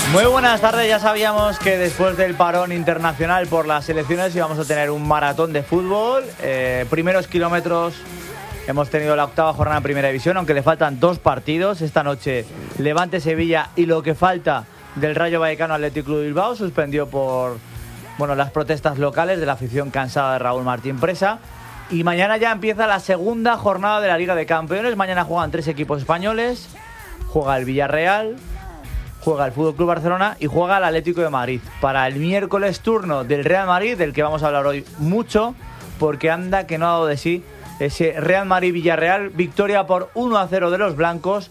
Muy buenas tardes, ya sabíamos que después del parón internacional por las selecciones íbamos a tener un maratón de fútbol. Primeros kilómetros, hemos tenido la octava jornada en Primera División, aunque le faltan 2 partidos. Esta noche Levante-Sevilla y lo que falta del Rayo Vallecano Athletic Club Bilbao, suspendió por las protestas locales de la afición cansada de Raúl Martín Presa. Y mañana ya empieza la segunda jornada de la Liga de Campeones. Mañana juegan 3 equipos españoles, juega el Villarreal, juega el FC Barcelona y juega el Atlético de Madrid. Para el miércoles turno del Real Madrid, del que vamos a hablar hoy mucho, porque anda que no ha dado de sí ese Real Madrid-Villarreal, victoria por 1-0 de los blancos.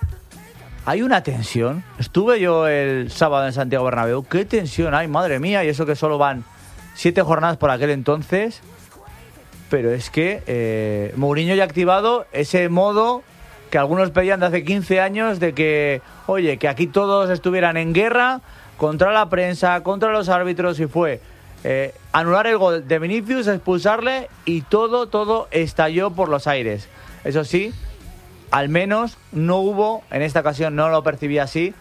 Hay una tensión. Estuve yo el sábado en Santiago Bernabéu. ¡Qué tensión hay, madre mía! Y eso que solo van 7 jornadas por aquel entonces. Pero es que Mourinho ya ha activado ese modo que algunos pedían de hace 15 años de que, oye, que aquí todos estuvieran en guerra contra la prensa, contra los árbitros, y fue anular el gol de Vinicius, expulsarle y todo estalló por los aires. Eso sí, al menos no hubo, en esta ocasión no lo percibí así,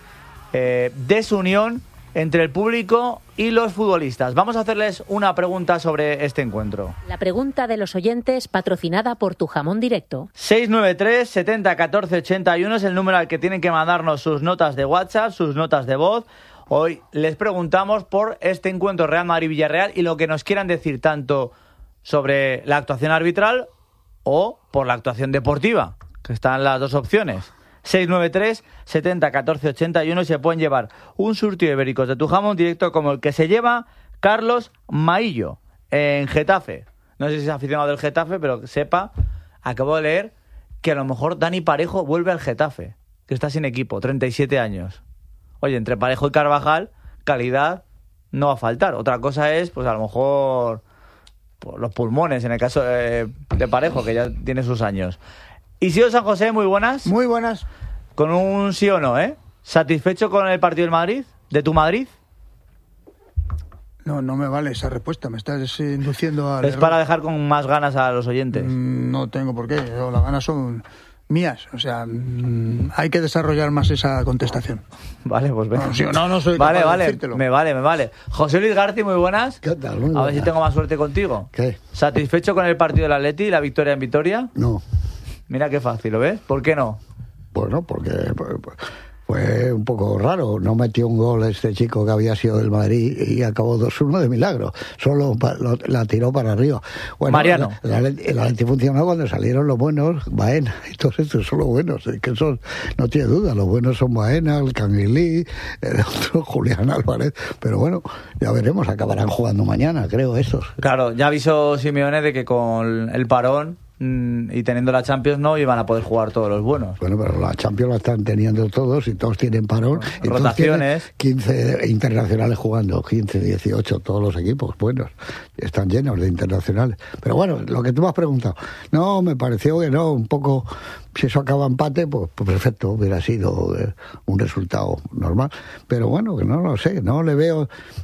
desunión entre el público y los futbolistas. Vamos a hacerles una pregunta sobre este encuentro. La pregunta de los oyentes, patrocinada por Tu Jamón Directo. 693 70 14 81 es el número al que tienen que mandarnos sus notas de WhatsApp, sus notas de voz. Hoy les preguntamos por este encuentro Real Madrid-Villarreal y lo que nos quieran decir tanto sobre la actuación arbitral o por la actuación deportiva, que están las dos opciones. 693 70 14 81 y se pueden llevar un surtido de ibéricos de Tu Jamón Directo como el que se lleva Carlos Maillo en Getafe. No sé si es aficionado del Getafe, pero sepa, acabo de leer que a lo mejor Dani Parejo vuelve al Getafe, que está sin equipo, 37 años. Oye, entre Parejo y Carvajal, calidad no va a faltar. Otra cosa es, pues a lo mejor los pulmones, en el caso de Parejo, que ya tiene sus años. Isidro San José, muy buenas. Muy buenas. Con un sí o no, ¿eh? ¿Satisfecho con el partido del Madrid? ¿De tu Madrid? No me vale esa respuesta. Me estás induciendo a... Es para dejar con más ganas a los oyentes. No tengo por qué. Las ganas son mías. O sea, hay que desarrollar más esa contestación. Vale, pues venga. No soy capaz de decírtelo. Me vale. José Luis García, muy buenas. ¿Qué tal? A ver si tengo más suerte contigo. ¿Qué? ¿Satisfecho con el partido del Atleti y la victoria en Vitoria? No. Mira qué fácil, ¿lo ves? ¿Por qué no? Bueno, porque fue un poco raro. No metió un gol este chico que había sido del Madrid y acabó 2-1 de milagro. Solo la tiró para arriba. Bueno, Mariano. El Atleti funcionó cuando salieron los buenos, Baena y todos estos son los buenos. Es que esos, no tiene duda, los buenos son Baena, el Canguilí, el otro Julián Álvarez. Pero bueno, ya veremos, acabarán jugando mañana, creo, esos. Claro, ya avisó Simeone de que con el parón y teniendo la Champions no iban a poder jugar todos los buenos. Bueno, pero la Champions la están teniendo todos y todos tienen parón. Bueno, rotaciones. 15 internacionales jugando, 15, 18, todos los equipos buenos. Están llenos de internacionales. Pero bueno, lo que tú me has preguntado. No, me pareció que no, un poco... Si eso acaba empate, pues perfecto, hubiera sido un resultado normal. Pero bueno, que no lo sé, no le veo...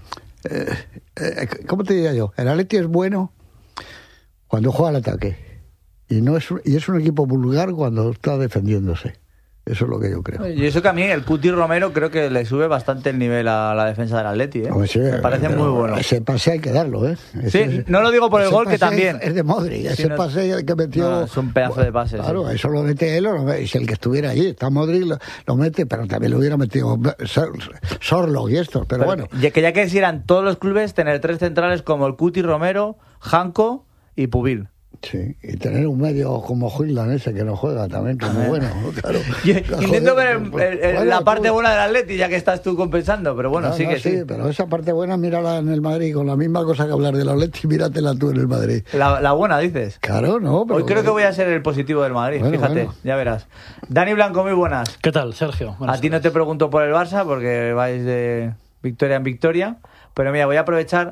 ¿Cómo te diría yo? El Atleti es bueno cuando juega al ataque. Y es un equipo vulgar cuando está defendiéndose. Eso es lo que yo creo. Y eso que a mí el Cuti Romero creo que le sube bastante el nivel a la defensa del Atleti, ¿eh? Sí, me parece muy bueno. Ese pase hay que darlo, ¿eh? Sí, no lo digo por el gol, que también. Es de Modric, ese pase que metió... No, es un pedazo de pase. Claro, sí. Eso lo mete él, si el que estuviera allí, está Modric, lo mete, pero también lo hubiera metido Sorloth y estos, pero bueno. Ya que quisieran todos los clubes tener 3 centrales como el Cuti Romero, Janko y Pubil. Sí, y tener un medio como Huijland ese que no juega también, que es muy bueno, claro. Intento ver la parte buena del Atleti, ya que estás tú compensando, pero bueno, sí. Pero esa parte buena, mírala en el Madrid, con la misma cosa que hablar del Atleti, míratela tú en el Madrid. La buena, dices. Claro, no, pero... Hoy creo que voy a ser el positivo del Madrid, fíjate, ya verás. Dani Blanco, muy buenas. ¿Qué tal, Sergio? A ti no te pregunto por el Barça, porque vais de victoria en victoria, pero mira, voy a aprovechar.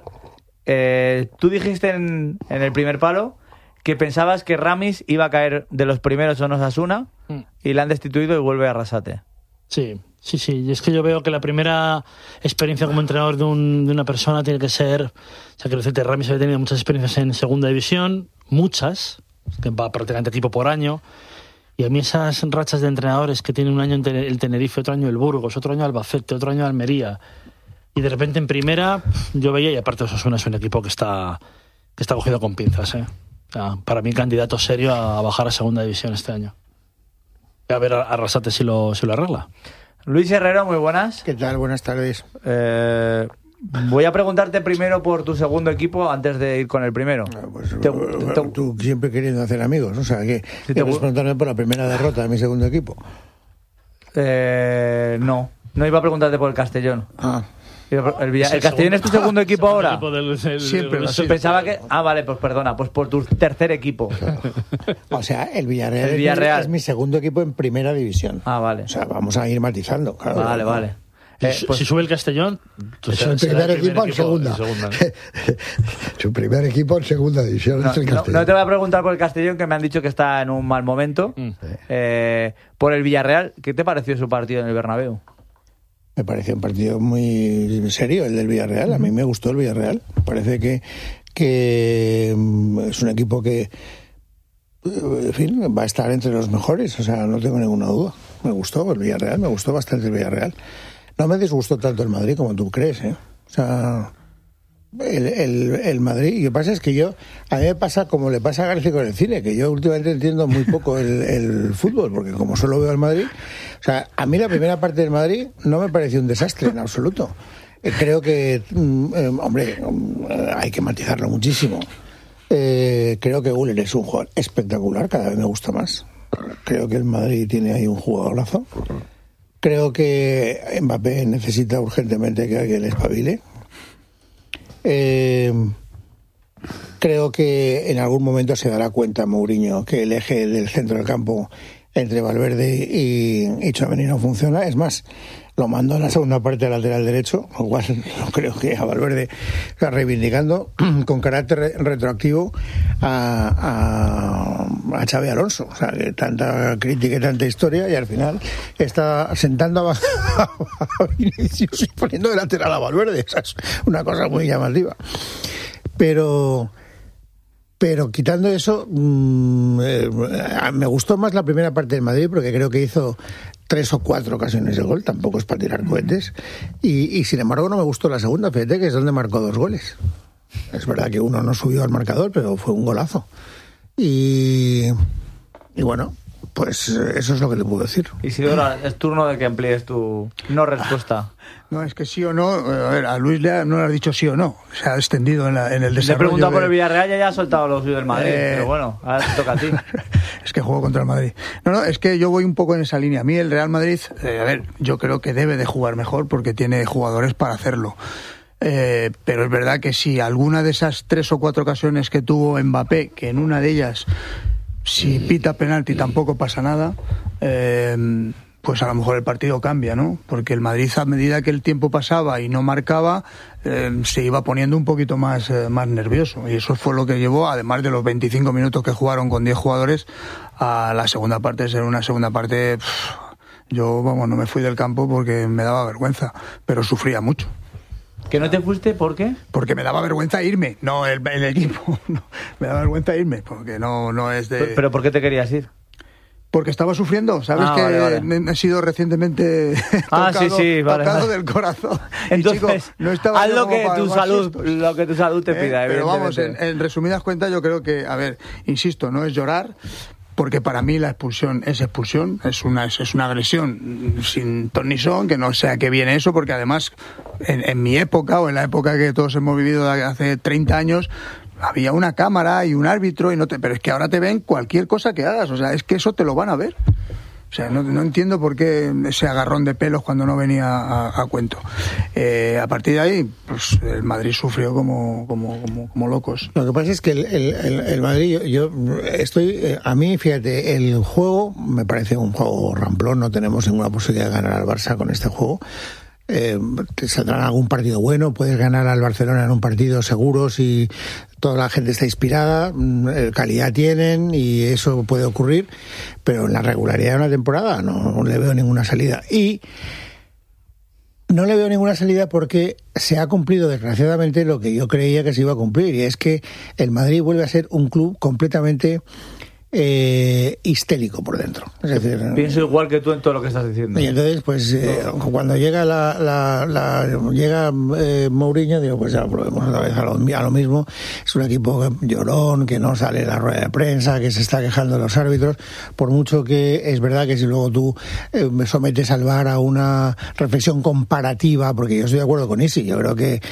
Tú dijiste en el primer palo que pensabas que Ramis iba a caer de los primeros en Osasuna y la han destituido y vuelve a Arrasate. Sí. Y es que yo veo que la primera experiencia como entrenador de una persona tiene que ser... O sea, quiero decirte, Ramis había tenido muchas experiencias en segunda división, muchas, que va prácticamente tipo por año, Y a mí esas rachas de entrenadores que tienen un año el Tenerife, otro año el Burgos, otro año Albacete, otro año Almería, y de repente en primera yo veía, y aparte Osasuna es un equipo que está cogido con pinzas, ¿eh? O sea, para mí candidato serio a bajar a segunda división este año. A ver a Arrasate si lo arregla. Luis Herrero, muy buenas. ¿Qué tal? Buenas tardes. Voy a preguntarte primero por tu segundo equipo antes de ir con el primero. Pues, tú siempre queriendo hacer amigos, ¿no? O sea, que ¿quieres preguntarme por la primera derrota de mi segundo equipo? No iba a preguntarte por el Castellón. ¿El Castellón es tu segundo equipo ahora? Siempre. Pensaba que... vale, pues perdona, pues por tu tercer equipo. O sea, el Villarreal es mi segundo equipo en primera división. Vale. O sea, vamos a ir matizando. Claro. Vale. Si sube el Castellón, es el primer equipo en segunda. Su primer equipo en segunda división es el Castellón. No te voy a preguntar por el Castellón, que me han dicho que está en un mal momento. Por el Villarreal, ¿qué te pareció su partido en el Bernabéu? Me pareció un partido muy serio el del Villarreal. A mí me gustó el Villarreal. Me parece que es un equipo que, en fin, va a estar entre los mejores. O sea, no tengo ninguna duda. Me gustó el Villarreal, me gustó bastante el Villarreal. No me disgustó tanto el Madrid como tú crees, ¿eh? O sea, el Madrid... Y lo que pasa es que a mí me pasa como le pasa a García con el cine, que yo últimamente entiendo muy poco el fútbol, porque como solo veo al Madrid... O sea, a mí la primera parte del Madrid no me pareció un desastre en absoluto. Creo que, hay que matizarlo muchísimo. Creo que Güler es un jugador espectacular, cada vez me gusta más. Creo que el Madrid tiene ahí un jugadorazo. Creo que Mbappé necesita urgentemente que alguien le espabile. Creo que en algún momento se dará cuenta Mourinho que el eje del centro del campo entre Valverde y Tchouaméni no funciona. Es más, lo mandó en la segunda parte del lateral derecho, lo cual no creo que a Valverde está reivindicando con carácter retroactivo a Xabi Alonso. O sea, que tanta crítica y tanta historia, y al final está sentando a Vinicius y poniendo de lateral a Valverde. O sea, es una cosa muy llamativa. Pero quitando eso, me gustó más la primera parte del Madrid, porque creo que hizo 3 o 4 ocasiones de gol, tampoco es para tirar cohetes, y sin embargo no me gustó la segunda, fíjate que es donde marcó 2 goles. Es verdad que uno no subió al marcador, pero fue un golazo. Y bueno, pues eso es lo que te puedo decir. Isidoro, es turno de que amplíes tu no respuesta. No, es que sí o no, a ver, a Luis no le has dicho sí o no, se ha extendido en el desarrollo. Le he preguntado por el Villarreal y ya ha soltado los suyos del Madrid, pero bueno, ahora te toca a ti. Es que juego contra el Madrid. No, es que yo voy un poco en esa línea. A mí el Real Madrid, yo creo que debe de jugar mejor porque tiene jugadores para hacerlo. Pero es verdad que si alguna de esas 3 o 4 ocasiones que tuvo Mbappé, que en una de ellas, si pita penalti tampoco pasa nada, pues a lo mejor el partido cambia, ¿no? Porque el Madrid, a medida que el tiempo pasaba y no marcaba, se iba poniendo un poquito más nervioso. Y eso fue lo que llevó, además de los 25 minutos que jugaron con 10 jugadores, a la segunda parte ser una segunda parte... Yo, no me fui del campo porque me daba vergüenza, pero sufría mucho. ¿Que no te fuiste? ¿Por qué? Porque me daba vergüenza irme, no el equipo. No, me daba vergüenza irme, porque no es de... ¿Pero por qué te querías ir? Porque estaba sufriendo, ¿sabes? Vale. He sido recientemente tocado del corazón. Entonces, chico, no estaba haz lo que tu salud te pida. Pero vamos, en resumidas cuentas, yo creo que, insisto, no es llorar, porque para mí la expulsión, es una agresión sin ton ni son, que no sé a qué viene eso, porque además, en mi época, o en la época que todos hemos vivido hace 30 años, había una cámara y un árbitro, pero es que ahora te ven cualquier cosa que hagas, o sea, es que eso te lo van a ver. O sea, no entiendo por qué ese agarrón de pelos cuando no venía a cuento. A partir de ahí, pues el Madrid sufrió como locos. Lo que pasa es que el Madrid, yo estoy... A mí, fíjate, el juego me parece un juego ramplón, no tenemos ninguna posibilidad de ganar al Barça con este juego. Te saldrá algún partido bueno, puedes ganar al Barcelona en un partido seguro si toda la gente está inspirada, calidad tienen y eso puede ocurrir, pero en la regularidad de una temporada no le veo ninguna salida. Y no le veo ninguna salida porque se ha cumplido desgraciadamente lo que yo creía que se iba a cumplir, y es que el Madrid vuelve a ser un club completamente histérico por dentro. Es decir, pienso igual que tú en todo lo que estás diciendo. Y entonces, pues, cuando llega llega Mourinho, digo, pues ya volvemos otra vez a lo mismo. Es un equipo llorón, que no sale en la rueda de prensa, que se está quejando de los árbitros, por mucho que es verdad que si luego tú me sometes al VAR a una reflexión comparativa, porque yo estoy de acuerdo con Isi, yo creo que,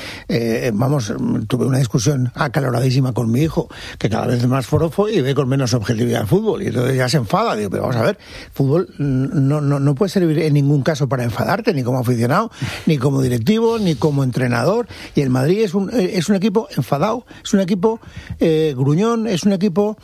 tuve una discusión acaloradísima con mi hijo, que cada vez es más forofo y ve con menos objetividad al fútbol, y entonces ya se enfada. Digo, pero vamos a ver, fútbol no puede servir en ningún caso para enfadarte, ni como aficionado, ni como directivo, ni como entrenador. Y el Madrid es un equipo enfadado, es un equipo gruñón, es un equipo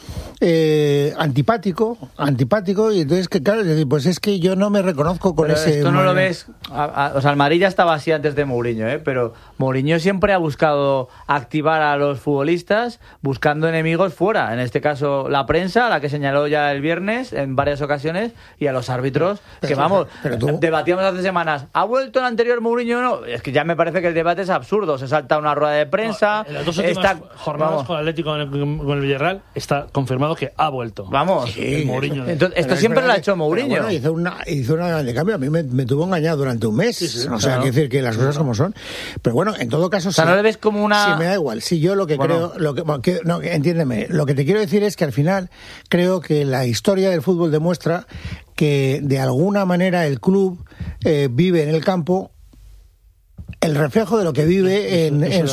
antipático, y entonces, que claro, pues es que yo no me reconozco con pero ese... Esto no lo ves... O sea, el Madrid ya estaba así antes de Mourinho, pero Mourinho siempre ha buscado activar a los futbolistas buscando enemigos fuera. En este caso, la prensa, a la que señaló ya el viernes en varias ocasiones, y a los árbitros, que vamos, debatíamos hace semanas, ¿ha vuelto el anterior Mourinho o no? Es que ya me parece que el debate es absurdo. Se salta una rueda de prensa... En las dos últimas jornadas con el Atlético, con el Villarreal, está confirmado que ha vuelto. Vamos, el Mourinho. Entonces, esto siempre lo ha hecho Mourinho. Bueno, hizo una grande cambio. A mí me tuvo engañado durante un mes. O sea, hay que decir que las cosas como son. Pero bueno, en todo caso... O sea, no le ves como una... Sí, me da igual. Sí, yo lo que creo... entiéndeme. Lo que te quiero decir es que al final creo que la historia del fútbol demuestra que de alguna manera el club vive en el campo el reflejo de lo que vive en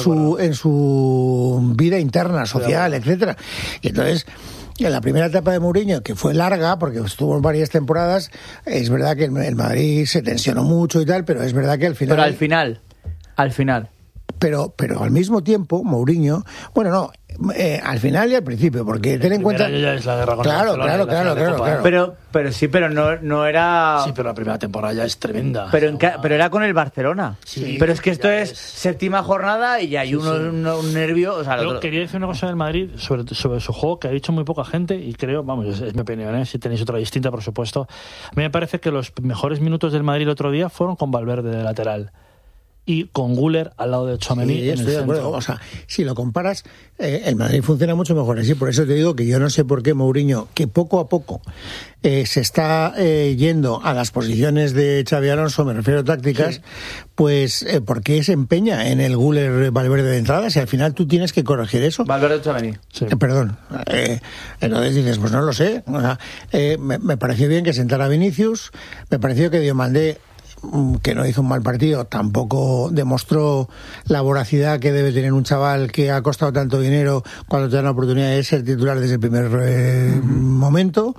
su vida interna, social, etcétera. Y entonces, en la primera etapa de Mourinho, que fue larga, porque estuvo en varias temporadas, es verdad que el Madrid se tensionó mucho y tal, pero es verdad que al final... Pero al final. Pero al mismo tiempo, Mourinho... Bueno, no... al final y al principio, porque ten en cuenta... Ya es la guerra con claro. Pero no era... Sí, pero la primera temporada ya es tremenda. Pero era con el Barcelona. Sí, pero es que esto es séptima jornada y ya hay un nervio... O sea, yo quería decir una cosa del Madrid sobre su juego que ha dicho muy poca gente, y creo, vamos, es mi opinión, si tenéis otra distinta, por supuesto. A mí me parece que los mejores minutos del Madrid el otro día fueron con Valverde de lateral y con Güler al lado de Tchouaméni en el centro. O sea, si lo comparas, el Madrid funciona mucho mejor así. Por eso te digo que yo no sé por qué Mourinho, que poco a poco se está yendo a las posiciones de Xabi Alonso, me refiero a tácticas, pues ¿por qué se empeña en el Güler Valverde de entrada? Si al final tú tienes que corregir eso. Valverde Tchouaméni. Perdón. Entonces dices, pues no lo sé. O sea, me pareció bien que sentara a Vinicius, me pareció que Diomandé, que no hizo un mal partido, tampoco demostró la voracidad que debe tener un chaval que ha costado tanto dinero cuando te dan la oportunidad de ser titular desde el primer momento.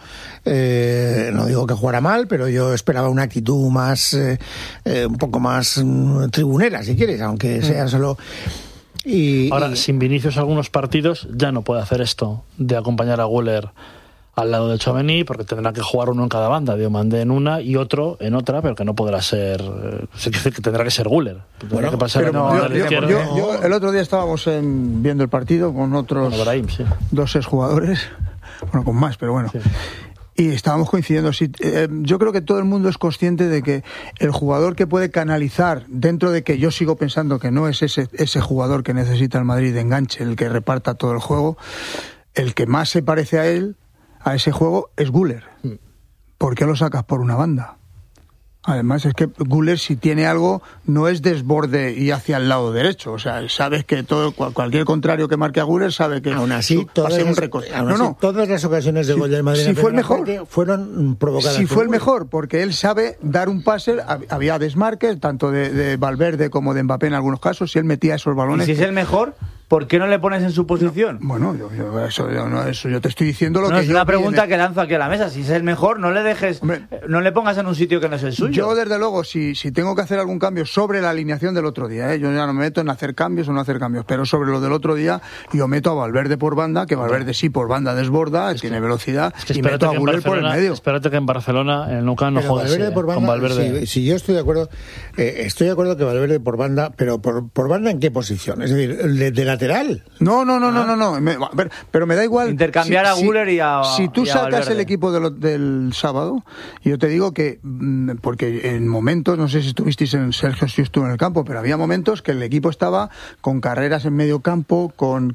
No digo que jugara mal, pero yo esperaba una actitud más un poco más tribunera, si quieres, aunque sea solo... Ahora, sin Vinicius algunos partidos ya no puede hacer esto de acompañar a Güler al lado de Tchouaméni, porque tendrá que jugar uno en cada banda, Diomandé en una y otro en otra, pero que no podrá ser... que tendrá que ser Güler. Bueno, que pasar yo el otro día estábamos viendo el partido con otros Brahim, dos exjugadores, bueno, con más, pero bueno. Sí. Y estábamos coincidiendo. Sí, yo creo que todo el mundo es consciente de que el jugador que puede canalizar, dentro de que yo sigo pensando que no es ese jugador que necesita el Madrid de enganche, el que reparta todo el juego, el que más se parece a él, a ese juego, es Güler. ¿Por qué lo sacas por una banda? Además, es que Güler, si tiene algo, no es desborde y hacia el lado derecho. O sea, sabes que cualquier contrario que marque a Güler sabe que aún así va a ser un recorte. Todas las ocasiones de gol del Madrid fue el mejor, fueron provocadas. Si fue el mejor, porque él sabe dar un pase. Había desmarques, tanto de Valverde como de Mbappé en algunos casos, si él metía esos balones. ¿Y si es el mejor? ¿Por qué no le pones en su posición? Bueno, eso yo te estoy diciendo lo que es yo... una pregunta que lanzo aquí a la mesa. Si es el mejor, no le dejes... Hombre, no le pongas en un sitio que no es el suyo. Yo, desde luego, si tengo que hacer algún cambio sobre la alineación del otro día, yo ya no me meto en hacer cambios o no hacer cambios, pero sobre lo del otro día, yo meto a Valverde por banda, que Valverde sí por banda desborda, tiene velocidad, y meto a Güler por el medio. Espérate que en Barcelona, en el Nou Camp, no juegue así, con Valverde. Sí, yo estoy de acuerdo que Valverde por banda, pero por banda ¿en qué posición? Es decir, de lateral. No. Pero me da igual. Intercambiar a Güler y a Si tú y a sacas Valverde. el equipo del sábado, yo te digo que, porque en momentos, no sé si estuvisteis en Sergio, si estuvo en el campo, pero había momentos que el equipo estaba con carreras en medio campo, con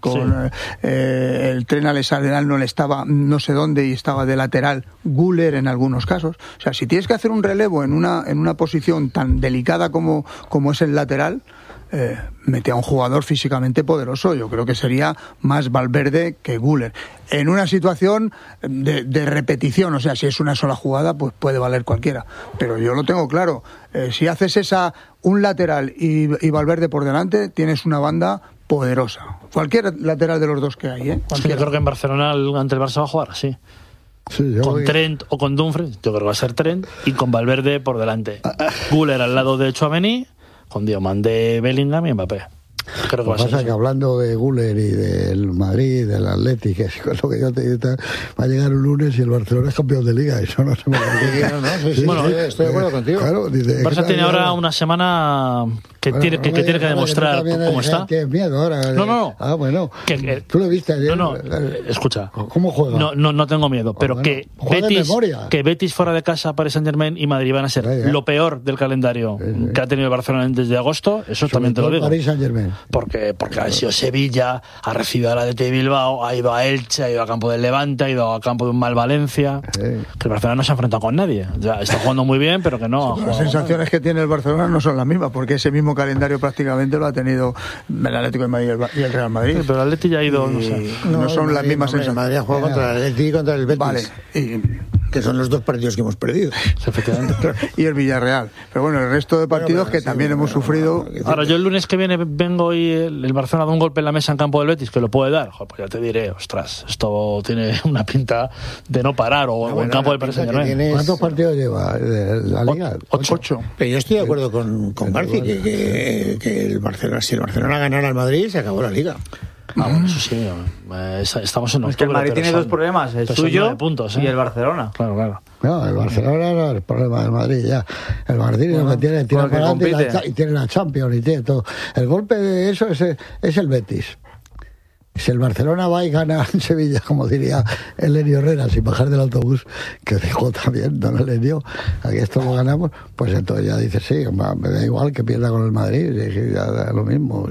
el tren Alexander no le estaba no sé dónde y estaba de lateral Güler en algunos casos. O sea, si tienes que hacer un relevo en una posición tan delicada como es el lateral, mete a un jugador físicamente poderoso. Yo creo que sería más Valverde que Güler. En una situación de repetición, o sea, si es una sola jugada, pues puede valer cualquiera. Pero yo lo tengo claro. Si haces un lateral y Valverde por delante, tienes una banda poderosa. Cualquier lateral de los dos que hay, ¿eh? Yo creo que en Barcelona ante el Barça va a jugar así. Sí, Con Trent o con Dumfries, yo creo que va a ser Trent, y con Valverde por delante. Güler al lado de Tchouaméni, con Diomandé, Bellingham y Mbappé. Creo que Lo que pasa es que hablando de Güler y del Madrid, del Atleti, que es lo que yo te digo, va a llegar un lunes y el Barcelona es campeón de Liga. Eso no se me olvida. Bueno, estoy de acuerdo contigo. Claro, dice, Barça tiene ahora una semana que tiene que demostrar cómo está. Tienes miedo ahora. No. Ah, bueno. Que, ¿Tú lo viste ayer? No, escucha. ¿Cómo juega? No tengo miedo, pero bueno, que juega de memoria. Betis fuera de casa, Paris Saint-Germain y Madrid van a ser lo peor del calendario que ha tenido el Barcelona desde agosto, eso Sobre también te lo digo. Paris Saint-Germain. Porque ha sido Sevilla, ha recibido a la DT Bilbao, ha ido a Elche, ha ido a campo del Levante, ha ido a campo de un mal Valencia. Que el Barcelona no se ha enfrentado con nadie. Ya está jugando muy bien, pero que no. Las sensaciones que tiene el Barcelona no son las mismas, porque ese mismo calendario prácticamente lo ha tenido el Atlético de Madrid y el Real Madrid. Sí, pero el Atleti ya ha ido, no sé. No son las mismas sensaciones. Madrid ha jugado contra el Atlético y contra el Betis. Vale. Que son los dos partidos que hemos perdido. Efectivamente. Y el Villarreal. Pero bueno, el resto de partidos que también hemos sufrido. Ahora, yo el lunes que viene vengo y el Barcelona da un golpe en la mesa en campo del Betis, que lo puede dar. Joder, pues ya te diré, ostras, esto tiene una pinta de no parar, o en campo del Paris Saint-Germain. ¿Cuántos partidos lleva la Liga? 8. Pero yo estoy de acuerdo con García que el Barcelona, si el Barcelona ganara al Madrid, se acabó la Liga. Bueno, eso sí, estamos en octubre. Es que el Madrid tiene dos problemas, el suyo 9 puntos, y el Barcelona. Claro. No, el Barcelona no es el problema del Madrid ya. El Madrid lo que tiene tira para adelante y tiene la Champions y tiene todo. El golpe de eso es el Betis. Si el Barcelona va y gana en Sevilla, como diría Elenio Herrera, sin bajar del autobús, que dijo también don Elenio, aquí esto lo ganamos, pues entonces ya dice, sí, me da igual que pierda con el Madrid, ya da lo mismo,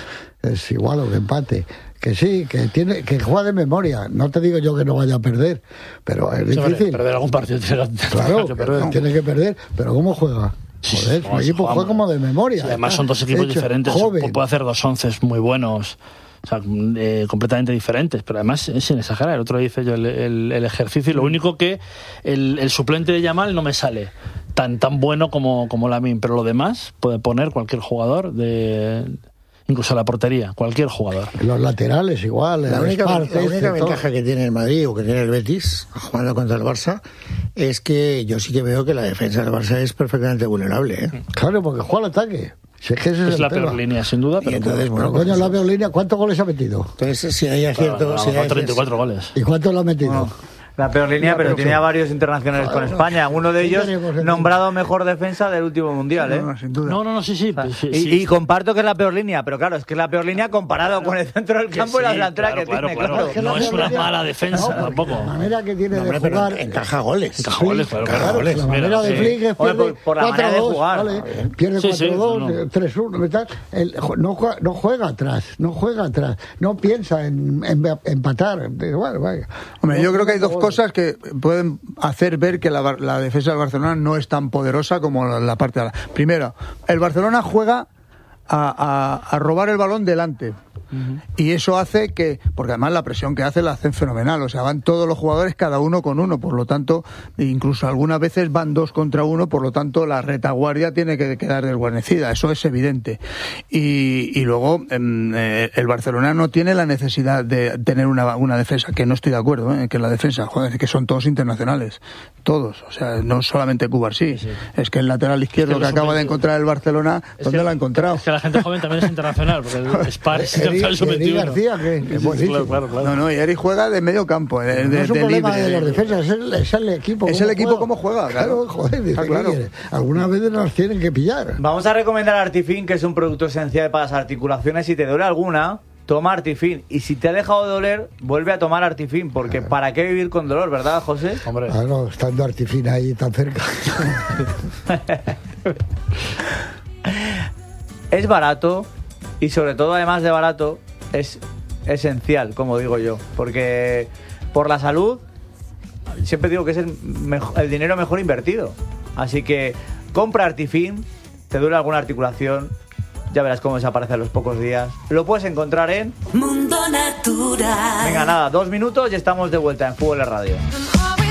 es igual o que empate. Que sí, que juega de memoria. No te digo yo que no vaya a perder, pero es difícil. Perder algún partido claro, tiene que perder, pero ¿cómo juega? Joder, su equipo juega como de memoria. Sí, además son dos equipos diferentes, joven. Puede hacer 2 onces muy buenos. O sea, completamente diferentes, pero además es sin exagerar. El otro dice yo el ejercicio, y lo único que el suplente de Yamal no me sale tan bueno como Lamine, pero lo demás puede poner cualquier jugador incluso la portería, cualquier jugador. Los laterales igual. La única ventaja que tiene el Madrid o que tiene el Betis jugando contra el Barça es que yo sí que veo que la defensa del Barça es perfectamente vulnerable, ¿eh? Claro, porque juega al ataque. Si es que es la peor línea, sin duda. Pero entonces, bueno, coño, la peor línea, ¿cuántos goles ha metido? Entonces, si hay acierto... Si hay 34 goles. ¿Y cuántos lo ha metido? La peor línea, pero tenía varios internacionales con España. Uno de ellos nombrado mejor defensa del último mundial, ¿eh? Sin duda. No, sí. Y comparto que es la peor línea, pero claro, es que es la peor línea comparado con el centro del campo y la delantera que tiene. Claro. No es una mala defensa tampoco. La manera que tiene de jugar... Encaja goles. Claro. La manera de Flick es pierde por la manera de 4-2, jugar. ¿vale? Pierde 4-2, 3-1, no juega atrás, no piensa en empatar. Bueno, vaya. Hombre, yo creo que hay dos cosas que pueden hacer ver que la defensa del Barcelona no es tan poderosa como la parte de la... Primero, el Barcelona juega a robar el balón delante. Y eso hace que, porque además la presión que hace la hacen fenomenal, o sea, van todos los jugadores cada uno con uno, por lo tanto, incluso algunas veces van 2 contra 1, por lo tanto la retaguardia tiene que quedar desguarnecida, eso es evidente. Y luego el Barcelona no tiene la necesidad de tener una defensa, que no estoy de acuerdo, que la defensa, joder, que son todos internacionales, todos, o sea, no solamente Cubarsí, es que el lateral izquierdo que acaba de encontrar el Barcelona, ¿dónde lo ha encontrado? Es que la gente joven también es internacional, porque el Spar es Eric García, que es buenísimo. Claro. No, y Eric juega de medio campo, no es un problema de los defensas, es el equipo. Es el equipo cómo juega, claro. Joder, dice, claro. Algunas veces nos tienen que pillar. Vamos a recomendar Artifin, que es un producto esencial para las articulaciones. Si te duele alguna, toma Artifin. Y si te ha dejado de doler, vuelve a tomar Artifin, porque ¿para qué vivir con dolor, verdad, José? Hombre. Claro, estando Artifin ahí tan cerca. Es barato y sobre todo, además de barato, es esencial, como digo yo, porque por la salud siempre digo que es el dinero mejor invertido. Así que compra Artifin, te duele alguna articulación, ya verás cómo desaparece a los pocos días. Lo puedes encontrar en Mundo Natural. Venga, nada, 2 minutos y estamos de vuelta en Fútbol en Radio.